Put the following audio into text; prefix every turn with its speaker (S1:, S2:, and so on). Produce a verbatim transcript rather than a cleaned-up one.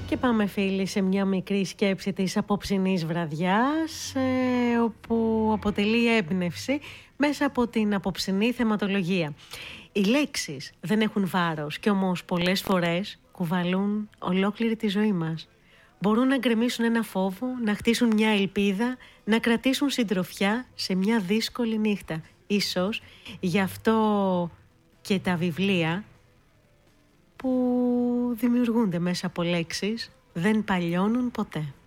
S1: Και πάμε φίλοι σε μια μικρή σκέψη της απόψινής βραδιάς, ε, όπου αποτελεί έμπνευση μέσα από την απόψινή θεματολογία. Οι λέξεις δεν έχουν βάρος και όμως πολλές φορές κουβαλούν ολόκληρη τη ζωή μας. Μπορούν να γκρεμίσουν ένα φόβο, να χτίσουν μια ελπίδα, να κρατήσουν συντροφιά σε μια δύσκολη νύχτα. Ίσως γι' αυτό και τα βιβλία που δημιουργούνται μέσα από λέξεις δεν παλιώνουν ποτέ.